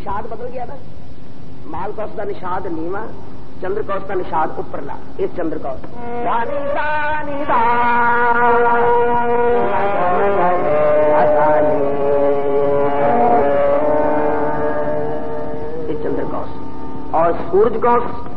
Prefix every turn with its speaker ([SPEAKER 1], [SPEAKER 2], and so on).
[SPEAKER 1] निषाद बदल गया ना। माल कौश का निषाद नीवा, चंद्र कौश का निषाद उपरला, एक चंद्र कौश एक चंद्र कौश और सूरज कौश